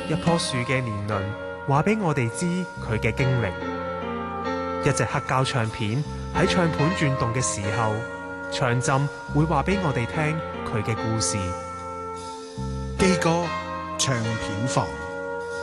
一棵樹嘅年輪，話俾我哋知佢嘅經歷。一隻黑膠唱片喺唱盤轉動嘅時候，唱針會話俾我哋聽佢嘅故事。 基哥唱片房。